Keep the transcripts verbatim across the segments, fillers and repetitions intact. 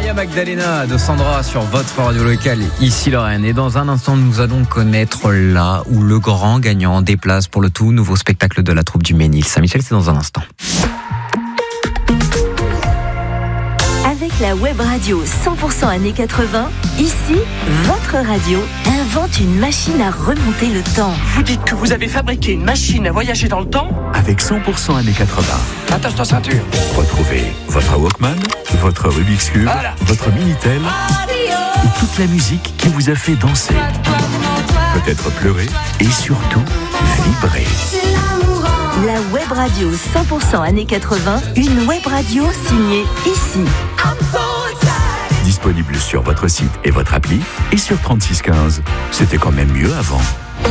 Maria Magdalena de Sandra sur votre radio locale, ici Lorraine. Et dans un instant, nous allons connaître là où le grand gagnant des places pour le tout nouveau spectacle de la troupe du Ménil Saint-Michel. C'est dans un instant. Avec la web radio cent pour cent années quatre-vingts, ici, votre radio invente une machine à remonter le temps. Vous dites que vous avez fabriqué une machine à voyager dans le temps ? Avec cent pour cent années quatre-vingts. Attache ta ceinture. Retrouvez votre Walkman, votre Rubik's Cube, Voilà. votre Minitel et toute la musique qui vous a fait danser, peut-être pleurer et surtout vibrer. La web radio cent pour cent années quatre-vingts, une web radio signée ici. Disponible sur votre site et votre appli et sur trente-six quinze. C'était quand même mieux avant.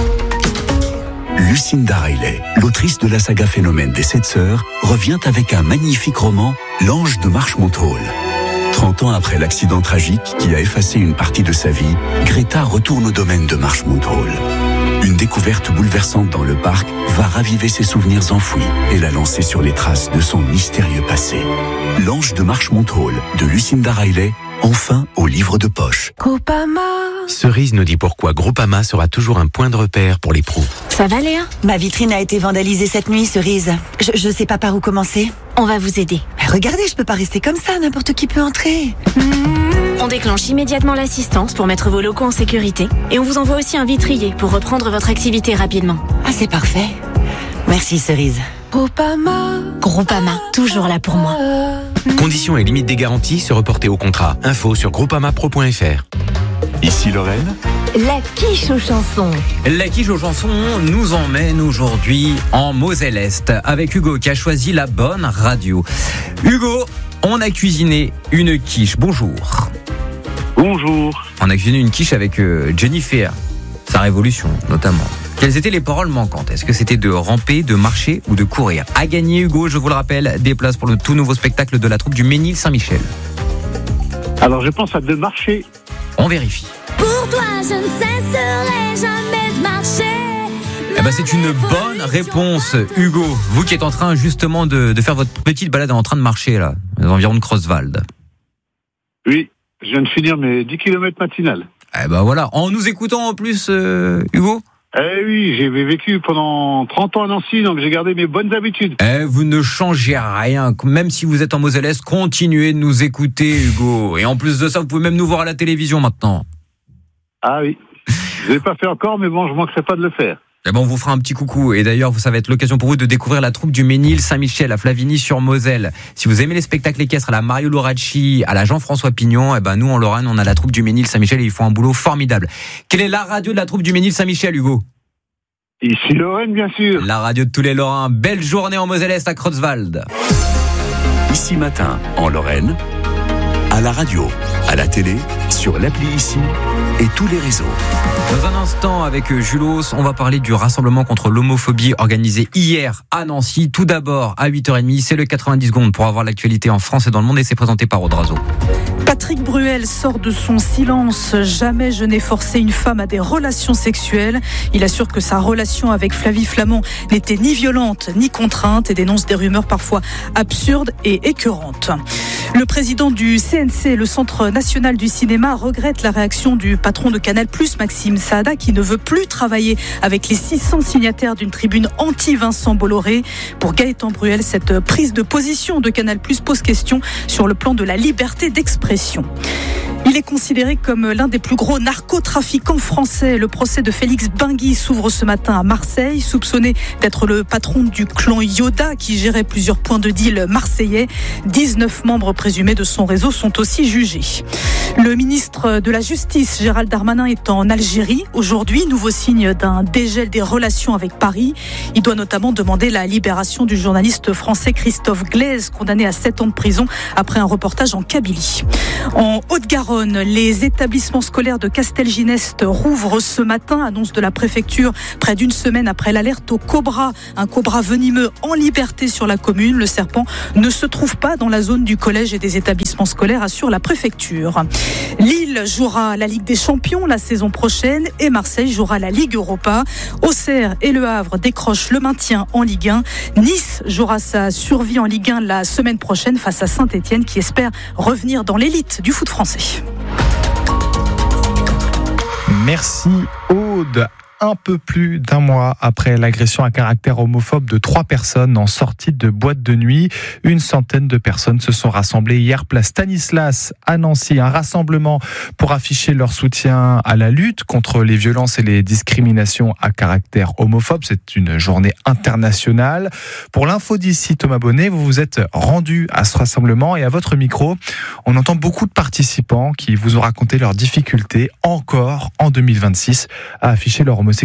Lucinda Riley, l'autrice de la saga Phénomène des Sept Sœurs, revient avec un magnifique roman, L'Ange de Marshmontholm. trente ans après l'accident tragique qui a effacé une partie de sa vie, Greta retourne au domaine de Marshmontholm. Une découverte bouleversante dans le parc va raviver ses souvenirs enfouis et la lancer sur les traces de son mystérieux passé. L'Ange de Marshmontholm de Lucinda Riley, enfin au livre de poche. Groupama. Cerise nous dit pourquoi Groupama sera toujours un point de repère pour les pros. Ça va Léa ? Ma vitrine a été vandalisée cette nuit, Cerise. Je, je sais pas par où commencer. On va vous aider. Regardez, je peux pas rester comme ça, n'importe qui peut entrer. On déclenche immédiatement l'assistance pour mettre vos locaux en sécurité et on vous envoie aussi un vitrier pour reprendre votre activité rapidement. Ah, c'est parfait. Merci, Cerise. Groupama. Groupama, toujours là pour moi. Conditions et limites des garanties se reporter au contrat. Info sur groupamapro point f r. Ici Lorraine. La quiche aux chansons. La quiche aux chansons nous emmène aujourd'hui en Moselle-Est avec Hugo qui a choisi la bonne radio. Hugo, on a cuisiné une quiche. Bonjour. Bonjour. On a cuisiné une quiche avec euh, Jennifer, sa révolution notamment. Quelles étaient les paroles manquantes ? Est-ce que c'était de ramper, de marcher ou de courir ? À gagner, Hugo, je vous le rappelle, des places pour le tout nouveau spectacle de la troupe du Ménil Saint-Michel. Alors je pense à de marcher. On vérifie. Pour toi, je ne cesserai jamais de marcher. Eh ben, c'est une bonne réponse, Hugo. Vous qui êtes en train justement de, de faire votre petite balade en train de marcher là, aux environs de Creuswald. Oui, je viens de finir mes dix kilomètres matinales. Eh ben voilà, en nous écoutant en plus, euh, Hugo. Eh oui, j'ai vécu pendant trente ans à Nancy, donc j'ai gardé mes bonnes habitudes. Eh, vous ne changez rien, même si vous êtes en Moselle-Est, continuez de nous écouter, Hugo. Et en plus de ça, vous pouvez même nous voir à la télévision maintenant. Ah oui, je l'ai pas fait encore, mais bon, je manquerai pas de le faire. Eh ben, on vous fera un petit coucou. Et d'ailleurs, ça va être l'occasion pour vous de découvrir la troupe du Ménil Saint-Michel à Flavigny-sur-Moselle. Si vous aimez les spectacles équestres à la Mario Loracci, à la Jean-François Pignon, eh ben, nous, en Lorraine, on a la troupe du Ménil Saint-Michel et ils font un boulot formidable. Quelle est la radio de la troupe du Ménil Saint-Michel, Hugo ? Ici Lorraine, bien sûr. La radio de tous les Lorrains. Belle journée en Moselle-Est à Creuswald. Ici Matin, en Lorraine, à la radio, à la télé, sur l'appli Ici et tous les réseaux. Dans un instant, avec Julos, on va parler du rassemblement contre l'homophobie organisé hier à Nancy. Tout d'abord, à huit heures trente, c'est le quatre-vingt-dix secondes pour avoir l'actualité en France et dans le monde et c'est présenté par Audrazo. Patrick Bruel sort de son silence. Jamais je n'ai forcé une femme à des relations sexuelles. Il assure que sa relation avec Flavie Flament n'était ni violente ni contrainte et dénonce des rumeurs parfois absurdes et écœurantes. Le président du C N C, le Centre national du cinéma, regrette la réaction du patron de Canal+, Maxime Saada, qui ne veut plus travailler avec les six cents signataires d'une tribune anti-Vincent Bolloré. Pour Gaëtan Bruel, cette prise de position de Canal+ pose question sur le plan de la liberté d'expression. Il est considéré comme l'un des plus gros narcotrafiquants français. Le procès de Félix Bingui s'ouvre ce matin à Marseille, soupçonné d'être le patron du clan Yoda qui gérait plusieurs points de deal marseillais. dix-neuf membres présumés de son réseau sont aussi jugés. Le ministre de la Justice, Gérald Darmanin, est en Algérie. Aujourd'hui, nouveau signe d'un dégel des relations avec Paris. Il doit notamment demander la libération du journaliste français Christophe Glaise, condamné à sept ans de prison après un reportage en Kabylie. En Haute-Garonne, les établissements scolaires de Castelginest rouvrent ce matin, annonce de la préfecture, près d'une semaine après l'alerte au cobra. Un cobra venimeux en liberté sur la commune. Le serpent ne se trouve pas dans la zone du collège et des établissements l'établissement scolaire, assure la préfecture. Lille jouera la Ligue des Champions la saison prochaine et Marseille jouera la Ligue Europa. Auxerre et Le Havre décrochent le maintien en Ligue un. Nice jouera sa survie en Ligue un la semaine prochaine face à Saint-Etienne qui espère revenir dans l'élite du foot français. Merci Aude. Un peu plus d'un mois après l'agression à caractère homophobe de trois personnes en sortie de boîte de nuit, une centaine de personnes se sont rassemblées hier place Stanislas à Nancy. Un rassemblement pour afficher leur soutien à la lutte contre les violences et les discriminations à caractère homophobe. C'est une journée internationale. Pour l'info d'ici, Thomas Bonnet, vous vous êtes rendu à ce rassemblement et à votre micro, on entend beaucoup de participants qui vous ont raconté leurs difficultés encore en deux mille vingt-six à afficher leur homosexualité.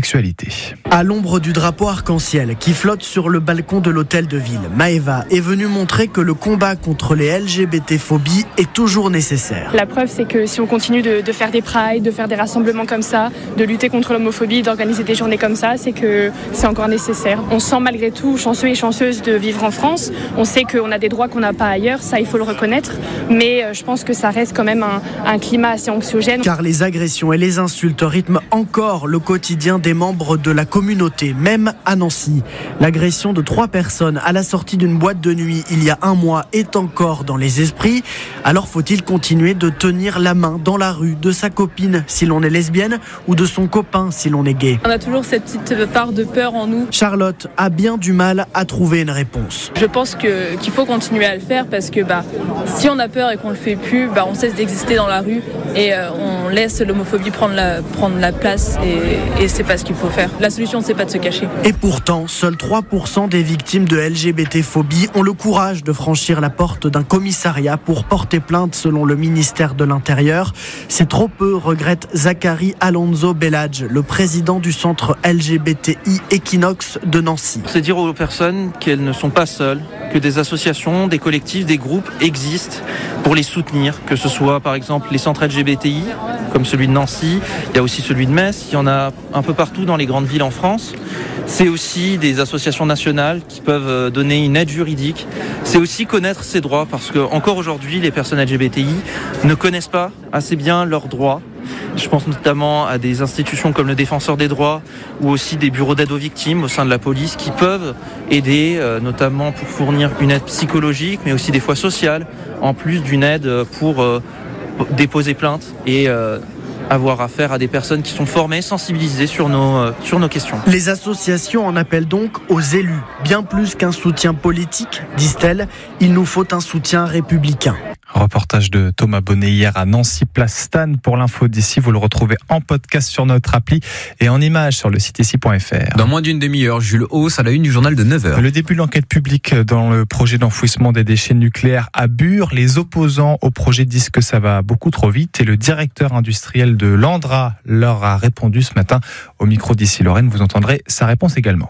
À l'ombre du drapeau arc-en-ciel qui flotte sur le balcon de l'hôtel de ville, Maëva est venue montrer que le combat contre les L G B T-phobies est toujours nécessaire. La preuve, c'est que si on continue de, de faire des prides, de faire des rassemblements comme ça, de lutter contre l'homophobie, d'organiser des journées comme ça, c'est que c'est encore nécessaire. On se sent malgré tout chanceux et chanceuse de vivre en France. On sait qu'on a des droits qu'on n'a pas ailleurs, ça il faut le reconnaître, mais je pense que ça reste quand même un, un climat assez anxiogène. Car les agressions et les insultes rythment encore le quotidien des membres de la communauté, même à Nancy. L'agression de trois personnes à la sortie d'une boîte de nuit il y a un mois est encore dans les esprits. Alors faut-il continuer de tenir la main dans la rue de sa copine si l'on est lesbienne ou de son copain si l'on est gay? On a toujours cette petite part de peur en nous. Charlotte a bien du mal à trouver une réponse. Je pense que, qu'il faut continuer à le faire parce que bah, si on a peur et qu'on le fait plus, bah, on cesse d'exister dans la rue et euh, on laisse l'homophobie prendre la, prendre la place et, et c'est pas ce qu'il faut faire. La solution, c'est pas de se cacher. Et pourtant, seuls trois pour cent des victimes de L G B T-phobie ont le courage de franchir la porte d'un commissariat pour porter plainte selon le ministère de l'Intérieur. C'est trop peu, regrette Zachary Alonso Belladge, le président du centre L G B T I Equinox de Nancy. C'est dire aux personnes qu'elles ne sont pas seules, que des associations, des collectifs, des groupes existent pour les soutenir, que ce soit par exemple les centres L G B T I, comme celui de Nancy, il y a aussi celui de Metz, il y en a un peu partout dans les grandes villes en France. C'est aussi des associations nationales qui peuvent donner une aide juridique. C'est aussi connaître ses droits parce que encore aujourd'hui, les personnes L G B T I ne connaissent pas assez bien leurs droits. Je pense notamment à des institutions comme le Défenseur des droits ou aussi des bureaux d'aide aux victimes au sein de la police qui peuvent aider, euh, notamment pour fournir une aide psychologique, mais aussi des fois sociale, en plus d'une aide pour euh, déposer plainte et euh, avoir affaire à des personnes qui sont formées, sensibilisées sur nos, euh, sur nos questions. Les associations en appellent donc aux élus. Bien plus qu'un soutien politique, disent-elles, il nous faut un soutien républicain. Reportage de Thomas Bonnet hier à Nancy, place Stan. Pour l'info d'ici, vous le retrouvez en podcast sur notre appli et en image sur le site ici point f r. Dans moins d'une demi-heure, Jules Hauss à la une du journal de neuf heures. Le début de l'enquête publique dans le projet d'enfouissement des déchets nucléaires à Bure. Les opposants au projet disent que ça va beaucoup trop vite et le directeur industriel de l'Andra leur a répondu ce matin au micro d'ici Lorraine. Vous entendrez sa réponse également.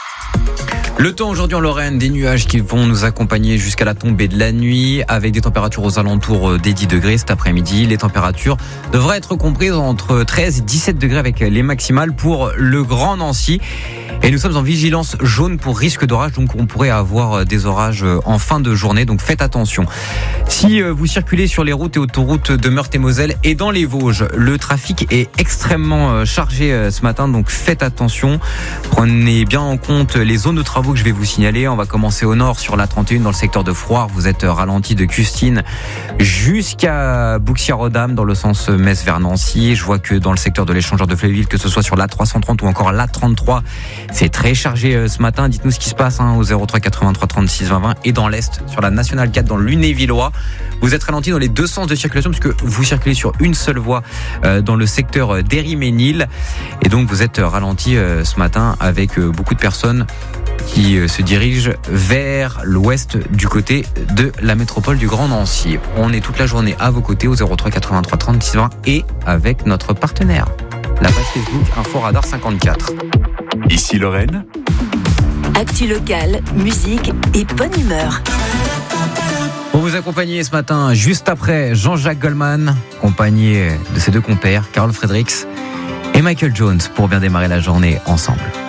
Le temps aujourd'hui en Lorraine, des nuages qui vont nous accompagner jusqu'à la tombée de la nuit avec des températures aux alentours des dix degrés cet après-midi. Les températures devraient être comprises entre treize et dix-sept degrés avec les maximales pour le Grand Nancy. Et nous sommes en vigilance jaune pour risque d'orage, donc on pourrait avoir des orages en fin de journée, donc faites attention. Si vous circulez sur les routes et autoroutes de Meurthe-et-Moselle et dans les Vosges, le trafic est extrêmement chargé ce matin, donc faites attention. Prenez bien en compte les zones de travaux que je vais vous signaler. On va commencer au nord sur la trente et un dans le secteur de Froire. Vous êtes ralenti de Custine jusqu'à Bouxières-aux-Dames dans le sens Metz vers Nancy. Je vois que dans le secteur de l'échangeur de Fléville, que ce soit sur l'A trois cent trente ou encore l'A trente-trois, c'est très chargé ce matin. Dites-nous ce qui se passe hein, au zéro trois quatre-vingt-trois trente-six vingt vingt et dans l'Est sur la Nationale quatre dans le Lunévillois. Vous êtes ralenti dans les deux sens de circulation puisque vous circulez sur une seule voie euh, dans le secteur d'Héry-Ménil et donc vous êtes ralenti euh, ce matin avec euh, beaucoup de personnes qui euh, se dirigent vers l'ouest du côté de la métropole du Grand Nancy. On est toute la journée à vos côtés au zéro trois quatre-vingt-trois trente-six vingt et avec notre partenaire, la page Facebook Inforadar cinquante-quatre. Ici Lorraine. Actu locale, musique et bonne humeur. Pour vous accompagner ce matin, juste après Jean-Jacques Goldman, accompagné de ses deux compères, Carl Fredericks et Michael Jones, pour bien démarrer la journée ensemble.